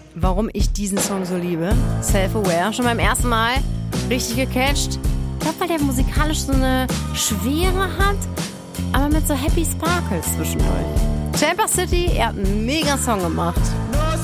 warum ich diesen Song so liebe. Self-Aware. Schon beim ersten Mal richtig gecatcht. Ich glaube, weil der musikalisch so eine Schwere hat, aber mit so Happy Sparkles zwischendurch. Chamber City, er hat einen mega Song gemacht.